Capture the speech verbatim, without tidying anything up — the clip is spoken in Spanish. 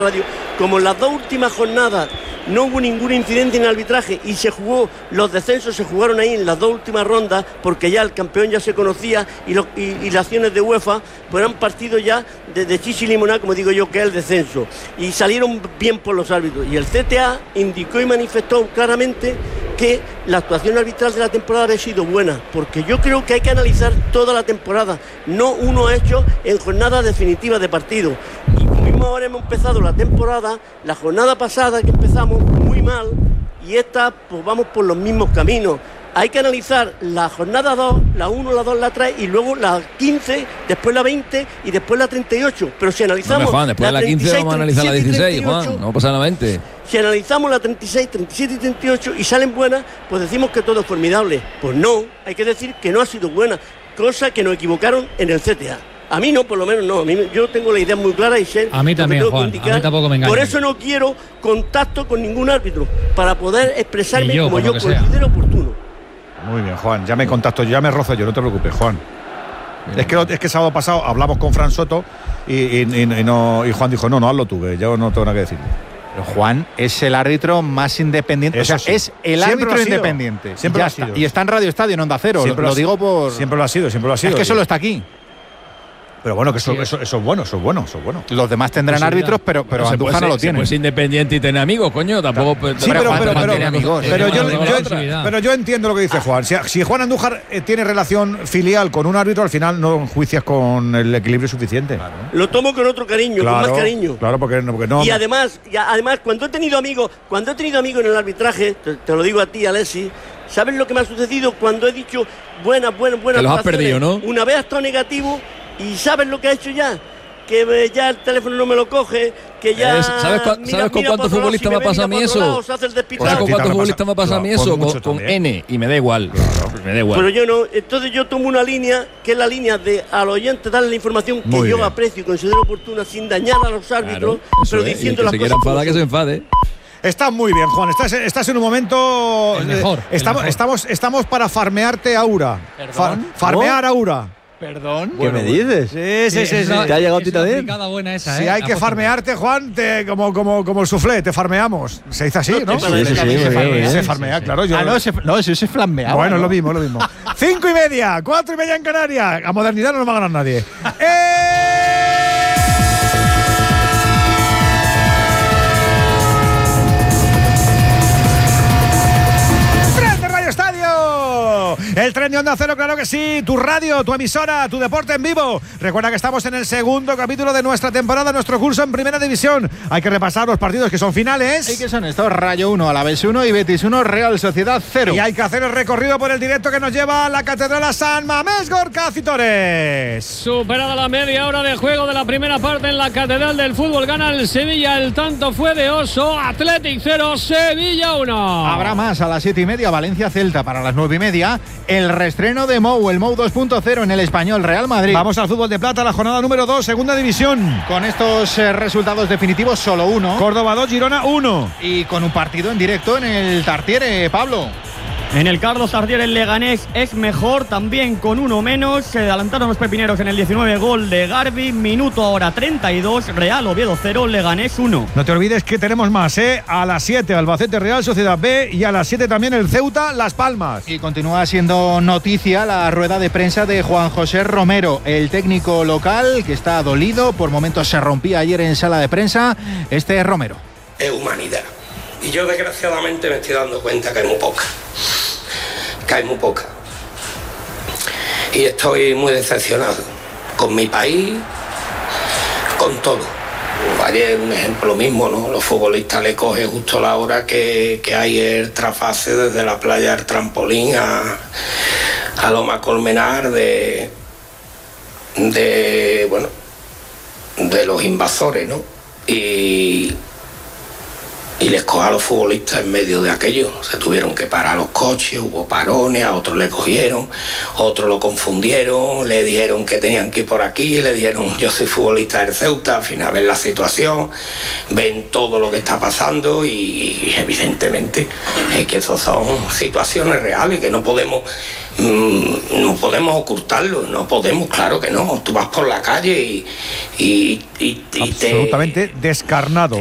radio, como en las dos últimas jornadas no hubo ningún incidente en el arbitraje y se jugó, los descensos se jugaron ahí en las dos últimas rondas porque ya el campeón ya se conocía y, lo, y, y las acciones de UEFA pues eran partidos ya de, de chichi y limonada, como digo yo, que es el descenso, y salieron bien por los árbitros, y el C T A indicó y manifestó claramente que la actuación arbitral de la temporada había sido buena, porque yo creo que hay que analizar toda la temporada, no unos hechos en jornadas definitivas de partido. Y como mismo ahora hemos empezado la temporada, la jornada pasada que empezamos muy mal, y esta pues vamos por los mismos caminos. Hay que analizar la jornada dos, la uno, la dos, la tres y luego la quince, después la veinte y después la treinta y ocho. Pero si analizamos... No, Juan, después de la quince vamos a analizar la dieciséis, Juan, no pasa la veinte. Si analizamos la treinta y seis, treinta y siete y treinta y ocho y salen buenas, pues decimos que todo es formidable. Pues no, hay que decir que no ha sido buena, cosa que nos equivocaron en el C T A. A mí no, por lo menos no. A mí, yo tengo la idea muy clara y sé. A mí también, Juan. A mí tampoco me engaña. Por eso no quiero contacto con ningún árbitro, para poder expresarme yo, como yo considero sea. oportuno. Muy bien, Juan. Ya me contacto, ya me rozo yo, no te preocupes, Juan. Es que, es que el sábado pasado hablamos con Fran Soto y, y, y, y, no, y Juan dijo, no, no, hazlo tú, que yo no tengo nada que decir. Pero Juan es el árbitro más independiente. Eso o sea, sí. es el Siempre árbitro lo ha sido. independiente. Siempre Ya lo ha está. sido. Y está en Radio Estadio, en Onda Cero. Siempre lo, lo ha digo por. Siempre lo ha sido, siempre lo ha sido. Es que solo está aquí. Pero bueno, que eso, Sí. eso, eso es bueno, eso es bueno, eso es bueno. Los demás tendrán Posibilidad. árbitros, pero, pero se Andújar puede no lo ser- tiene. se puede ser independiente y tener amigos, coño. Tampoco. pues, Sí, pero, Juan, pero, Juan pero, tiene amigos. pero Sí, yo, Juan, yo- la posibilidad. pero yo entiendo lo que dice Juan. Si, si Juan Andújar eh, tiene relación filial con un árbitro, al final no enjuicias con el equilibrio suficiente. Claro, Lo tomo con otro cariño, con más cariño. Claro, porque, porque no. Y además, y además, cuando he tenido amigos, cuando he tenido amigos en el arbitraje, te, te lo digo a ti, Alexis, ¿sabes lo que me ha sucedido cuando he dicho buenas, buenas, buenas? Que los has actuaciones? perdido, ¿no? Una vez ha estado negativo y ¿sabes lo que ha hecho ya? Que eh, ya el teléfono no me lo coge, que ya... Es- ¿Sabes, cua- mira- ¿sabes con mira cuántos por otro lado, futbolistas si me ha ve, pasado a mira mí por otro eso? lado, se hace el ¿Sabes despistado. con a ti cuántos te ha futbolistas me ha pasado a mí pasado- eso? con Con, muchos con también. N, y me da igual. Me da igual. Pero yo no, entonces yo tomo una línea que es la línea de al oyente darle la información que Muy yo bien. aprecio y considero oportuna sin dañar a los árbitros, Claro, eso pero es. Y el diciendo que las se cosas quiera enfadar, como que se son. enfade. Estás muy bien, Juan. Estás, estás en un momento. El mejor, eh, el estamos, mejor. estamos, estamos para farmearte Aura. ¿Perdón? farmear Aura. Perdón. ¿Qué me dices? Sí, sí, sí. sí. Es ¿Te ha llegado a es ti una también? fricada buena esa, Si ¿eh? hay que La farmearte, Juan, te, como, como, como el soufflé, te farmeamos. Se dice así, ¿no? Sí, sí, sí, se muy bien, farmea, muy bien. se Sí, farmea, sí, claro. Yo, Ah, no, ese, no, ese es flambeado. bueno, es ¿no? lo mismo, es lo mismo. Cinco y media, cuatro y media en Canarias. A modernidad no nos va a ganar nadie. ¡Eh! ¡Tren de Radio Estadio! El tren de Onda Cero, claro que sí. Tu radio, tu emisora, tu deporte en vivo. Recuerda que estamos en el segundo capítulo de nuestra temporada, nuestro curso en Primera División. Hay que repasar los partidos que son finales. ¿Y qué son estos? Rayo uno, Alavés uno y Betis uno, Real Sociedad cero. Y hay que hacer el recorrido por el directo que nos lleva a la Catedral a San Mamés Gorka Citores. Superada la media hora de juego de la primera parte en la Catedral del Fútbol, gana el Sevilla. El tanto fue de Oso. Athletic cero, Sevilla uno. Habrá más a las siete y media, Valencia Celta para las nueve y media. El reestreno de Mou, el Mou dos punto cero en el Español Real Madrid. Vamos al fútbol de plata, la jornada número dos, segunda división. Con estos eh, resultados definitivos, solo uno. Córdoba dos, Girona uno. Y con un partido en directo en el Tartiere, Pablo. En el Carlos Tartiere el Leganés es mejor, también con uno menos. Se adelantaron los pepineros en el diecinueve, gol de Garbi. Minuto ahora treinta y dos, Real Oviedo cero, Leganés uno. No te olvides que tenemos más, ¿eh? A las siete, Albacete Real Sociedad B. Y a las siete también el Ceuta, Las Palmas. Y continúa siendo noticia la rueda de prensa de Juan José Romero, el técnico local que está dolido. Por momentos se rompía ayer en sala de prensa. Este es Romero. Es humanidad. Y yo desgraciadamente me estoy dando cuenta que hay muy poca. Que hay muy poca. Y estoy muy decepcionado con mi país, con todo. Ayer un ejemplo mismo, ¿no? Los futbolistas le cogen justo la hora que, que hay el trasfase desde la playa del Trampolín a, a Loma Colmenar de, de, bueno, de los invasores, ¿no? Y... y les coja a los futbolistas en medio de aquello. Se tuvieron que parar los coches, hubo parones, a otros le cogieron, otros lo confundieron, le dijeron que tenían que ir por aquí, le dijeron yo soy futbolista del Ceuta. Al final ven la situación, ven todo lo que está pasando y, y evidentemente es que esas son situaciones reales que no podemos No podemos ocultarlo, no podemos, claro que no. Tú vas por la calle y, y, y, y absolutamente te, descarnado.